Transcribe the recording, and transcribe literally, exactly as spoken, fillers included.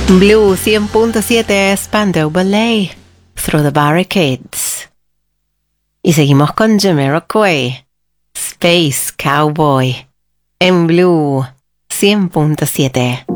Blue cien punto siete, Spandau Ballet, Through the Barricades. Y seguimos con Jamiroquai, Space Cowboy, en Blue cien punto siete.